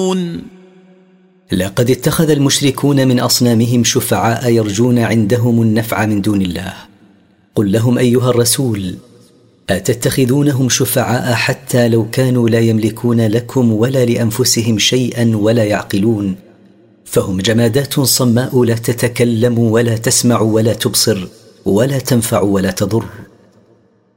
يعقلون. لقد اتخذ المشركون من أصنامهم شفعاء يرجون عندهم النفع من دون الله. قل لهم أيها الرسول: أتتخذونهم شفعاء حتى لو كانوا لا يملكون لكم ولا لأنفسهم شيئا ولا يعقلون، فهم جمادات صماء لا تتكلم ولا تسمع ولا تبصر ولا تنفع ولا تضر.